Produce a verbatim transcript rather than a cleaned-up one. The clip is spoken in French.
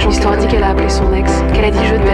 gens. L'histoire dit qu'elle a appelé son ex, qu'elle a dit je t'aime.